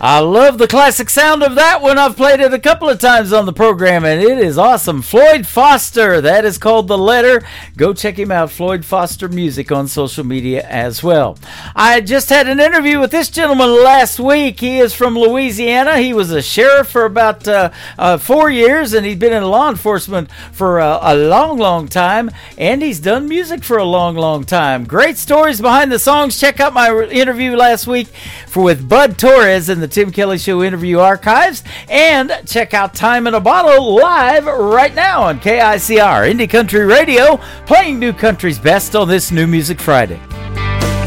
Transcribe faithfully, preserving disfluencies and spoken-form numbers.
I love the classic sound of that one. I've played it a couple of times on the program, and it is awesome. Floyd Foster, that is called The Letter. Go check him out, Floyd Foster Music, on social media as well. I just had an interview with this gentleman last week. He is from Louisiana. He was a sheriff for about uh, uh, four years, and he's been in law enforcement for uh, a long, long time, and he's done music for a long, long time. Great stories behind the songs. Check out my interview last week for with Bud Torres in the Tim Kelly Show interview archives, and check out Time in a Bottle live right now on K I C R Indie Country Radio, playing new country's best on this New Music Friday.